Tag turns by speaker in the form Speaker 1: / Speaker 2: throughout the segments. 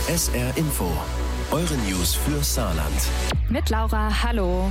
Speaker 1: SR Info, eure News für Saarland.
Speaker 2: Mit Laura, hallo.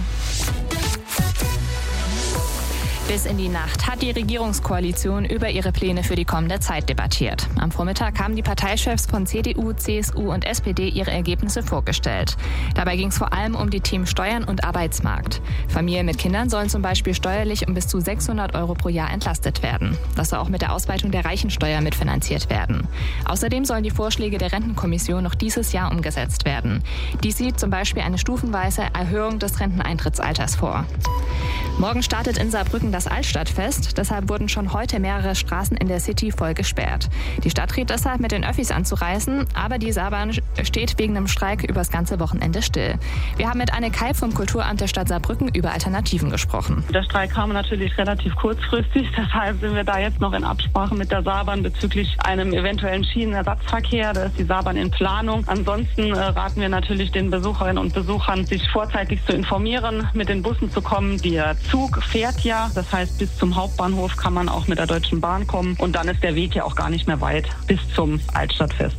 Speaker 2: Bis in die Nacht hat die Regierungskoalition über ihre Pläne für die kommende Zeit debattiert. Am Vormittag haben die Parteichefs von CDU, CSU und SPD ihre Ergebnisse vorgestellt. Dabei ging es vor allem um die Themen Steuern und Arbeitsmarkt. Familien mit Kindern sollen zum Beispiel steuerlich um bis zu 600 € pro Jahr entlastet werden. Das soll auch mit der Ausweitung der Reichensteuer mitfinanziert werden. Außerdem sollen die Vorschläge der Rentenkommission noch dieses Jahr umgesetzt werden. Dies sieht zum Beispiel eine stufenweise Erhöhung des Renteneintrittsalters vor. Morgen startet in Saarbrücken das Altstadtfest. Deshalb wurden schon heute mehrere Straßen in der City voll gesperrt. Die Stadt rät deshalb, mit den Öffis anzureisen, aber die Saarbahn steht wegen einem Streik übers ganze Wochenende still. Wir haben mit Anne Kalb vom Kulturamt der Stadt Saarbrücken über Alternativen gesprochen.
Speaker 3: Der Streik kam natürlich relativ kurzfristig, deshalb sind wir da jetzt noch in Absprache mit der Saarbahn bezüglich einem eventuellen Schienenersatzverkehr. Da ist die Saarbahn in Planung. Ansonsten raten wir natürlich den Besucherinnen und Besuchern, sich vorzeitig zu informieren, mit den Bussen zu kommen. Der Zug fährt ja, das heißt, bis zum Hauptbahnhof kann man auch mit der Deutschen Bahn kommen und dann ist der Weg ja auch gar nicht mehr weit bis zum Altstadtfest.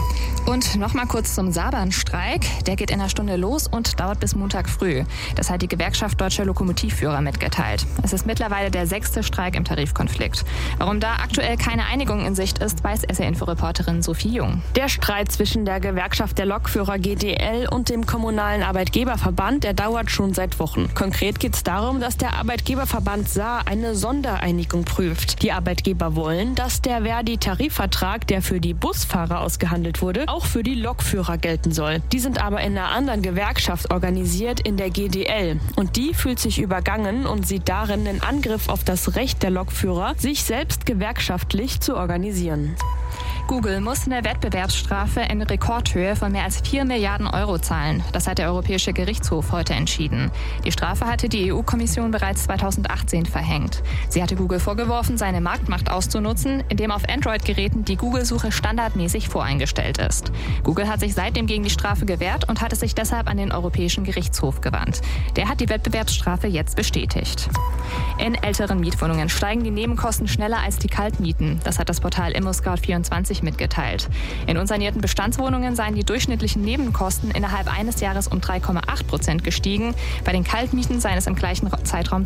Speaker 2: Und noch mal kurz zum Saarbahnstreik. Der geht in einer Stunde los und dauert bis Montag früh. Das hat die Gewerkschaft Deutscher Lokomotivführer mitgeteilt. Es ist mittlerweile der 6. Streik im Tarifkonflikt. Warum da aktuell keine Einigung in Sicht ist, weiß SR-Info-Reporterin Sophie Jung.
Speaker 4: Der Streit zwischen der Gewerkschaft der Lokführer GDL und dem kommunalen Arbeitgeberverband, der dauert schon seit Wochen. Konkret geht es darum, dass der Arbeitgeberverband Saar eine Sondereinigung prüft. Die Arbeitgeber wollen, dass der Verdi-Tarifvertrag, der für die Busfahrer ausgehandelt wurde, auch für die Lokführer gelten soll. Die sind aber in einer anderen Gewerkschaft organisiert, in der GDL. Und die fühlt sich übergangen und sieht darin einen Angriff auf das Recht der Lokführer, sich selbst gewerkschaftlich zu organisieren.
Speaker 2: Google muss eine Wettbewerbsstrafe in Rekordhöhe von mehr als 4 Milliarden € zahlen. Das hat der Europäische Gerichtshof heute entschieden. Die Strafe hatte die EU-Kommission bereits 2018 verhängt. Sie hatte Google vorgeworfen, seine Marktmacht auszunutzen, indem auf Android-Geräten die Google-Suche standardmäßig voreingestellt ist. Google hat sich seitdem gegen die Strafe gewehrt und hatte sich deshalb an den Europäischen Gerichtshof gewandt. Der hat die Wettbewerbsstrafe jetzt bestätigt. In älteren Mietwohnungen steigen die Nebenkosten schneller als die Kaltmieten. Das hat das Portal ImmoScout24 mitgeteilt. In unsanierten Bestandswohnungen seien die durchschnittlichen Nebenkosten innerhalb eines Jahres um 3,8% gestiegen. Bei den Kaltmieten seien es im gleichen Zeitraum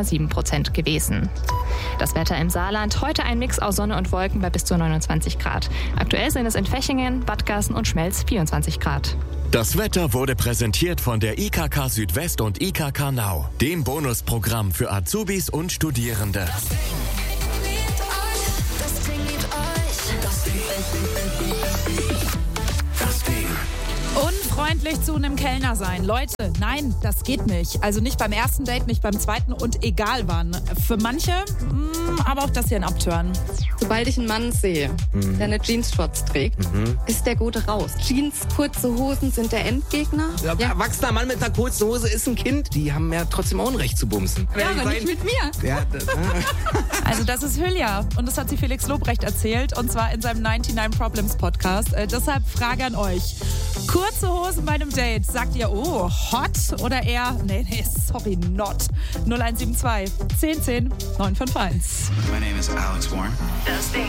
Speaker 2: 2,7% gewesen. Das Wetter im Saarland, heute ein Mix aus Sonne und Wolken bei bis zu 29 Grad. Aktuell sind es in Fechingen, Bad Gassen und Schmelz 24 Grad.
Speaker 1: Das Wetter wurde präsentiert von der IKK Südwest und IKK Now, dem Bonusprogramm für Azubis und Studierende.
Speaker 5: Unfreundlich zu einem Kellner sein. Leute, nein, das geht nicht. Also nicht beim ersten Date, nicht beim zweiten und egal wann. Für manche, aber auch das hier ein Abturn.
Speaker 6: Sobald ich einen Mann sehe, der eine Jeans-Shorts trägt, ist der Gute raus. Jeans, kurze Hosen sind der Endgegner.
Speaker 7: Ja. Erwachsener Mann mit einer kurzen Hose ist ein Kind. Die haben ja trotzdem auch ein Recht zu bumsen.
Speaker 6: Ja, aber nicht mit mir.
Speaker 7: Ja,
Speaker 5: Also das ist Hülya und das hat sie Felix Lobrecht erzählt und zwar in seinem 99 Problems Podcast. Deshalb Frage an euch. Kurze Hosen bei einem Date. Sagt ihr, oh, hot oder eher, nee, sorry, not. 0172 10 10 951.
Speaker 8: My name is Alex Warren.
Speaker 2: Das Ding.